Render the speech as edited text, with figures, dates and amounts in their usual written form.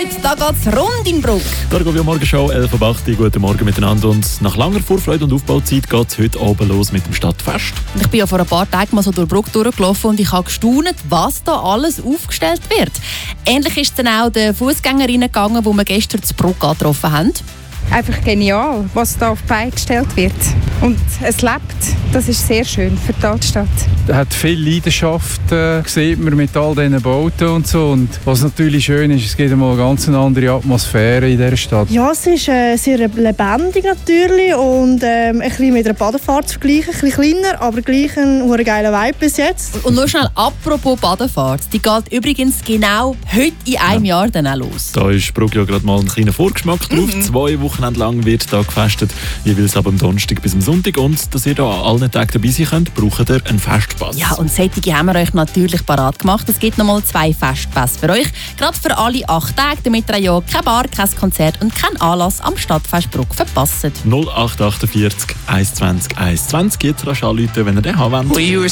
Vorfreude, da geht's rund in Bruck. Gargovia Morgenshow, 11.08 Uhr, guten Morgen miteinander. Und nach langer Vorfreude und Aufbauzeit geht es heute Abend los mit dem Stadtfest. Ich bin ja vor ein paar Tagen mal so durch Bruck durchgelaufen und ich habe gestaunt, was da alles aufgestellt wird. Ähnlich ist es dann auch den Fußgängerinnen gegangen, die wir gestern zu Bruck getroffen haben. Einfach genial, was da auf die Beine gestellt wird. Und es lebt. Das ist sehr schön für die Altstadt. Es hat viel Leidenschaft, sieht man mit all diesen Bauten und so. Und was natürlich schön ist, es gibt einmal eine ganz andere Atmosphäre in dieser Stadt. Ja, es ist sehr lebendig natürlich und ein bisschen mit einer Badefahrt zu vergleichen. Ein bisschen kleiner, aber gleich ein geiler Vibe bis jetzt. Und nur schnell, apropos Badefahrt, die geht übrigens genau heute in einem Jahr dann auch los. Da ist Bruck ja gerade mal ein kleiner Vorgeschmack drauf. 2 Wochen lang wird da gefestet, jeweils ab am Donnerstag bis am Sonntag. Und dass ihr da an allen Tagen dabei sein könnt, braucht ihr einen Festpass. Ja, und solche haben wir euch natürlich parat gemacht. Es gibt nochmal 2 Festpässe für euch. Gerade für alle 8 Tage, damit ihr ja kein Bar, kein Konzert und kein Anlass am Stadtfest Bruck verpasst. 0848 120 120. Jetzt rasch anrufen, wenn ihr den haben wollt.